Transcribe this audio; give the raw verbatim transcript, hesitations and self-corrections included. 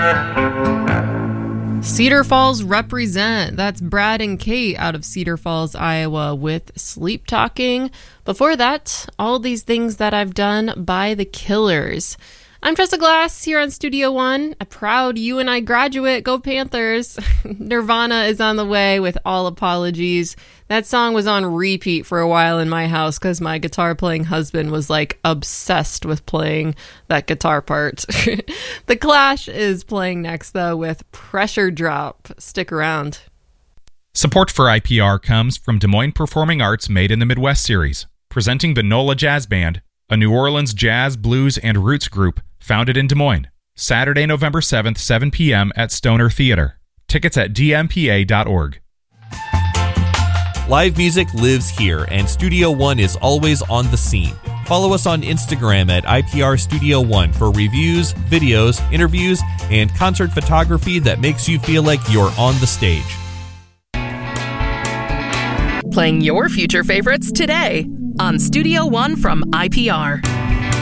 Cedar Falls represent. That's Brad and Kate out of Cedar Falls, Iowa with Sleep Talking. Before that, All These Things That I've Done by The Killers. I'm Tressa Glass here on Studio One, a proud U N I graduate. Go Panthers. Nirvana is on the way with All Apologies. That song was on repeat for a while in my house because my guitar playing husband was like obsessed with playing that guitar part. The Clash is playing next though with Pressure Drop. Stick around. Support for I P R comes from Des Moines Performing Arts Made in the Midwest series, presenting the NOLA Jazz Band, a New Orleans jazz, blues, and roots group founded in Des Moines. Saturday, November seventh, seven p.m. at Stoner Theater. Tickets at d m p a dot org. Live music lives here, and Studio One is always on the scene. Follow us on Instagram at I P R Studio One for reviews, videos, interviews, and concert photography that makes you feel like you're on the stage. Playing your future favorites today on Studio One from I P R.